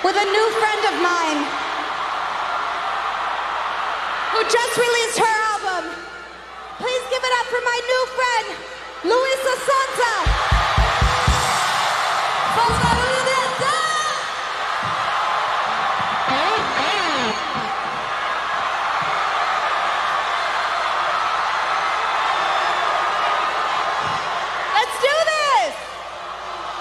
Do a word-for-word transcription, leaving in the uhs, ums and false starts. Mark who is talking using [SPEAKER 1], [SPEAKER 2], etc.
[SPEAKER 1] with a new friend of mine who just released her album. Please give it up for my new friend, Louis